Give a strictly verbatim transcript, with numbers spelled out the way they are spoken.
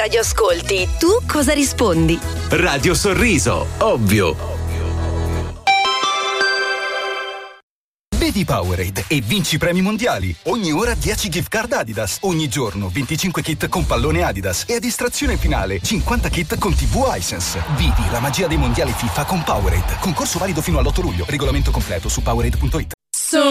Radio ascolti, tu cosa rispondi? Radio Sorriso, ovvio. Vedi Powerade e vinci premi mondiali. Ogni ora dieci gift card Adidas. Ogni giorno venticinque kit con pallone Adidas. E a distrazione finale cinquanta kit con tivù Hisense. Vivi la magia dei mondiali FIFA con Powerade. Concorso valido fino all'otto luglio. Regolamento completo su Powerade punto it.